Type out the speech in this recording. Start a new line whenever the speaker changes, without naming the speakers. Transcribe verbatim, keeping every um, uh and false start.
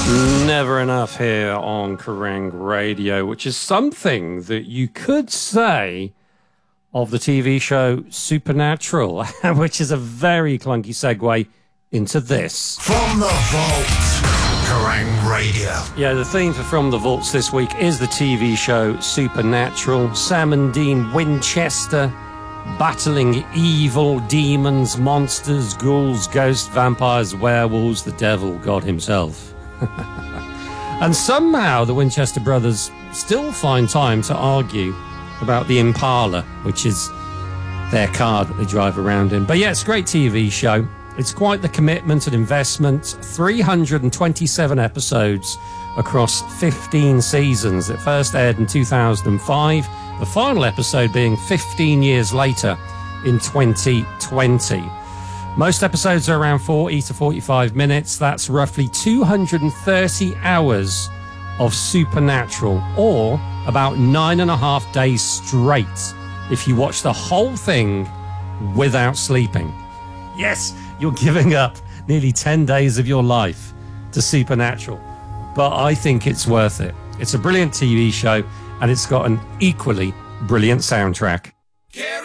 Never enough here on Kerrang Radio, which is something that you could say of the T V show Supernatural, which is a very clunky segue into this.
From the Vault, Kerrang Radio.
Yeah, the theme for From the Vaults this week is the T V show Supernatural. Sam and Dean Winchester battling evil, demons, monsters, ghouls, ghosts, vampires, werewolves, the devil, God himself. And somehow the Winchester brothers still find time to argue about the Impala, which is their car that they drive around in. But yeah, it's a great T V show. It's quite the commitment and investment. three hundred twenty-seven episodes across fifteen seasons. It first aired in two thousand five, the final episode being fifteen years later in twenty twenty. Most episodes are around forty to forty-five minutes. That's roughly two hundred thirty hours of Supernatural, or about nine and a half days straight if you watch the whole thing without sleeping. Yes, you're giving up nearly ten days of your life to Supernatural, but I think it's worth it. It's a brilliant T V show, and it's got an equally brilliant soundtrack.